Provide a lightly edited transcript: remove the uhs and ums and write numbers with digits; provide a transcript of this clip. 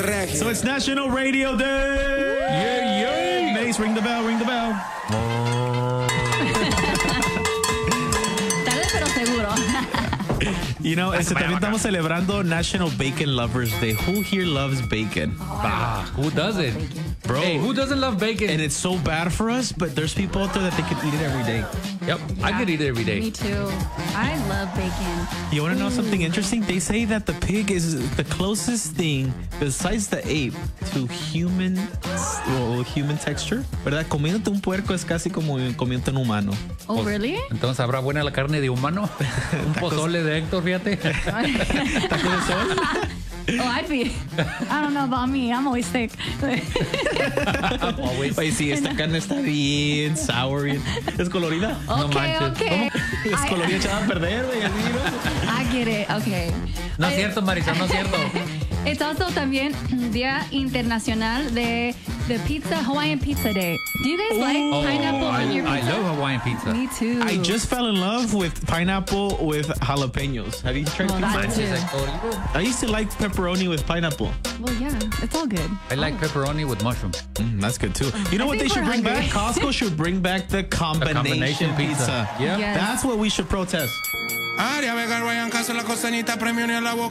regio. So it's National Radio Day. Yeah. Mace, ring the bell, ring the bell. Tarde pero seguro. You know, también estamos celebrando National Bacon Lovers Day. Who here loves bacon? Who doesn't? Bro. Hey, who doesn't love bacon? And it's so bad for us, but there's people out there that they could eat it every day. Yep, I could eat it every day. Me too. I love bacon. You want to know something interesting? They say that the pig is the closest thing besides the ape to human texture. ¿Verdad? Comiéndote un puerco es casi como comiéndote un humano. Oh, really? Entonces, ¿habrá buena la carne de humano? Un pozole de Héctor, fíjate. ¿Tacos de sol? Oh, I'd be. I don't know about me. I'm always sick. Oye, sí, esta carne está bien sour, bien descolorida. No manches. Okay. Descolorida echada a perder, güey, así, ¿no? I get it. Okay. No es cierto, Marisa, no es cierto. Es also también Día Internacional de Pizza, Hawaiian Pizza Day. Do you guys like pineapple on your I pizza? love Hawaiian pizza. Me too. I just fell in love with pineapple with jalapenos. Have you tried pizza? that's good. I used to like pepperoni with pineapple. Well, yeah, it's all good. I like pepperoni with mushroom. That's good too. You know what they think should we're bring back? hungry. Costco should bring back the combination pizza. Yeah. Yes. That's what we should protest. Área Vega, Ryan Castro, la costanita, premio ni a la boca.